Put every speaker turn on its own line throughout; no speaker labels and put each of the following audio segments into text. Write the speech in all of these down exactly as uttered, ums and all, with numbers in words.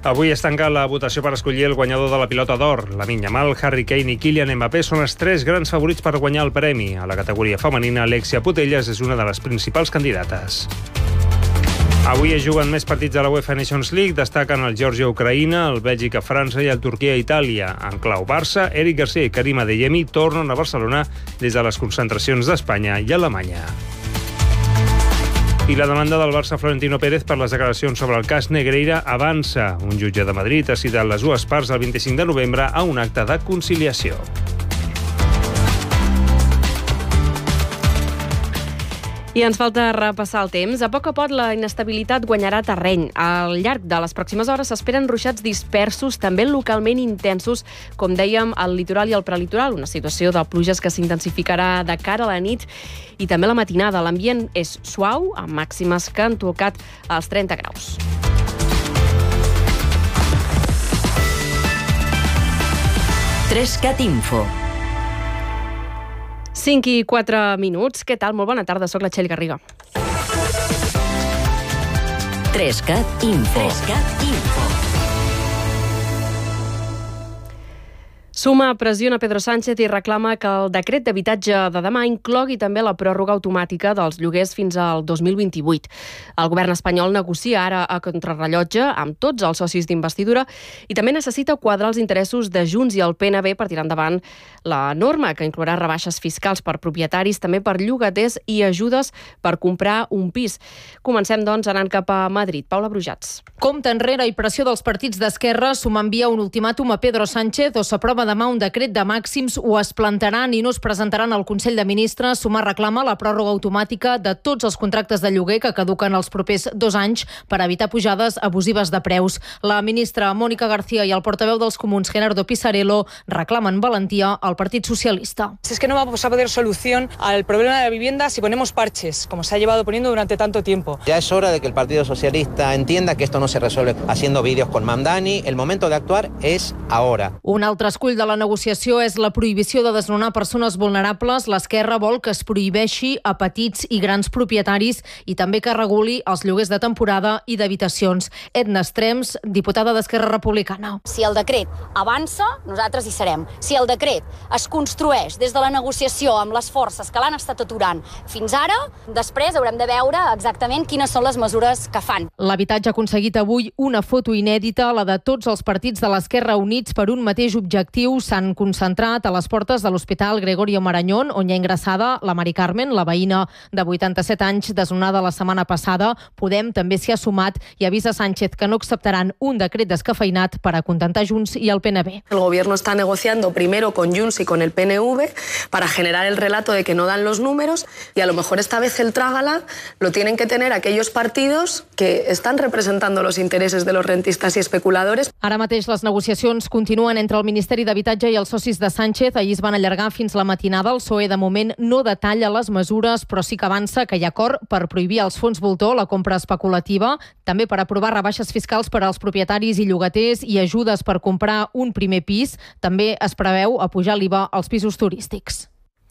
Avui es tanca la votació per escollir el guanyador de la pilota d'or. Lamine Yamal, Harry Kane i Kylian Mbappé són els tres grans favorits per guanyar el premi. A la categoria femenina, Alexia Putellas és una de les principals candidates. Avui es juguen més partits de la UEFA Nations League. Destaquen el Geòrgia-Ucraïna, el Bèlgica-França i el Turquia-Itàlia. En clau Barça, Eric Garcia i Karim Adeyemi tornen a Barcelona des de les concentracions d'Espanya i Alemanya. I la demanda del Barça Florentino Pérez per les declaracions sobre el cas Negreira avança. Un jutge de Madrid ha citat les dues parts el vint-i-cinc de novembre a un acte de conciliació.
I ens falta repassar el temps. A poc a poc la inestabilitat guanyarà terreny. Al llarg de les pròximes hores s'esperen ruixats dispersos, també localment intensos, com dèiem, al litoral i al prelitoral. Una situació de pluges que s'intensificarà de cara a la nit i també a la matinada. L'ambient és suau, amb màximes que han tocat els trenta graus.
Trescat Info.
cinc i quatre minuts. Què tal? Molt bona tarda, soc la Txell Garriga.
Trescat Info. Trescat Info.
Suma pressiona Pedro Sánchez i reclama que el decret d'habitatge de demà inclogui també la pròrroga automàtica dels lloguers fins al dos mil vint-i-vuit. El govern espanyol negocia ara a contrarrellotge amb tots els socis d'investidura i també necessita quadrar els interessos de Junts i el P N B per tirar endavant la norma que inclourà rebaixes fiscals per propietaris, també per llogaters i ajudes per comprar un pis. Comencem, doncs, anant cap a Madrid. Paula Brujats.
Compte enrere i pressió dels partits d'esquerra, Suma envia un ultimàtum a Pedro Sánchez o s'aprova demà un decret de màxims o es plantaran i no es presentaran al Consell de Ministres. Suma reclama la pròrroga automàtica de tots els contractes de lloguer que caduquen els propers dos anys per evitar pujades abusives de preus. La ministra Mónica García i el portaveu dels Comuns, Gerardo Pisarello, reclamen valentia al Partit Socialista.
Si es que no vamos a poder solución al problema de la vivienda si ponemos parches, como se ha llevado poniendo durante tanto tiempo.
Ya es hora de que el Partido Socialista entienda que esto no se resuelve haciendo vídeos con Mamdani. El momento de actuar es ahora.
Un altre escull de la negociació és la prohibició de desnonar persones vulnerables. L'esquerra vol que es prohibeixi a petits i grans propietaris i també que reguli els lloguers de temporada i d'habitacions. Edna Estrems, diputada d'Esquerra Republicana.
Si el decret avança, nosaltres hi serem. Si el decret es construeix des de la negociació amb les forces que l'han estat aturant fins ara, després haurem de veure exactament quines són les mesures que fan.
L'habitatge ha aconseguit avui una foto inèdita, la de tots els partits de l'Esquerra units per un mateix objectiu. S'han concentrat a les portes de l'Hospital Gregorio Marañón, on hi ha ingressada la Mari Carmen, la veïna de vuitanta-set anys desnonada la setmana passada. Podem també s'hi ha sumat i avisa Sánchez que no acceptaran un decret descafeinat per a contentar Junts i el P N B.
El gobierno está negociando primero con Junts y con el P N V para generar el relato de que no dan los números y a lo mejor esta vez el trágala lo tienen que tener aquellos partidos que están representando los intereses de los rentistas y especuladores.
Ara mateix les negociacions continuen entre el Ministeri d'Habitatge i els socis de Sánchez. Ahir es van allargar fins la matinada. El P S O E de moment no detalla les mesures, però sí que avança que hi ha acord per prohibir als fons voltor la compra especulativa, també per aprovar rebaixes fiscals per als propietaris i llogaters i ajudes per comprar un primer pis. També es preveu apujar l'I V A als pisos turístics.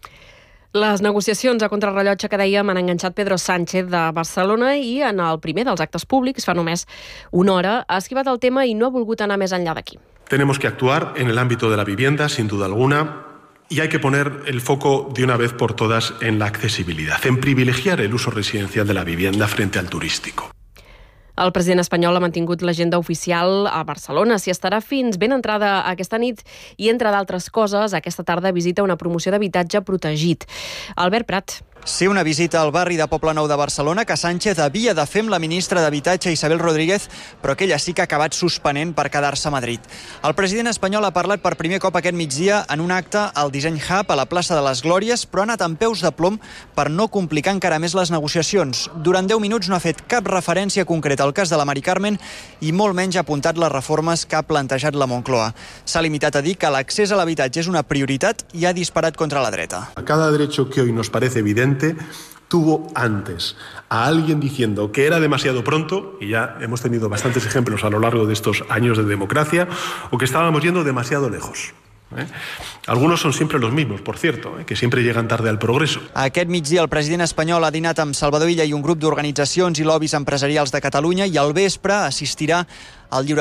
Les negociacions a contrarrellotge que dèiem han enganxat Pedro Sánchez de Barcelona i en el primer dels actes públics, fa només una hora, ha esquivat el tema i no ha volgut anar més enllà d'aquí.
Tenemos que actuar en el ámbito de la vivienda, sin duda alguna, y hay que poner el foco de una vez por todas en la accesibilidad, en privilegiar el uso residencial de la vivienda frente al turístico.
El president espanyol ha mantingut l'agenda oficial a Barcelona. S'hi estarà fins ben entrada aquesta nit i, entre d'altres coses, aquesta tarda visita una promoció d'habitatge protegit. Albert Prat.
Sí, una visita al barri de Poblenou de Barcelona que Sánchez havia de fer amb la ministra d'Habitatge Isabel Rodríguez, però que ella sí que ha acabat suspenent per quedar-se a Madrid. El president espanyol ha parlat per primer cop aquest migdia en un acte al Design Hub a la plaça de les Glòries, però ha anat amb peus de plom per no complicar encara més les negociacions. Durant deu minuts no ha fet cap referència concreta al cas de la Mari Carmen i molt menys ha apuntat les reformes que ha plantejat la Moncloa. S'ha limitat a dir que l'accés a l'habitatge és una prioritat i ha disparat contra la dreta.
A cada derecho que hoy nos parece evidente tuvo antes a alguien diciendo que era demasiado pronto, y ya hemos tenido bastantes ejemplos a lo largo de estos años de democracia, o que estábamos yendo demasiado lejos. ¿Eh? Algunos son siempre los mismos, por cierto, ¿eh? que siempre llegan tarde al progreso.
Aquest migdia el president espanyol ha dinat amb Salvador Illa i un grup d'organitzacions i lobbies empresarials de Catalunya i al vespre assistirà al lliure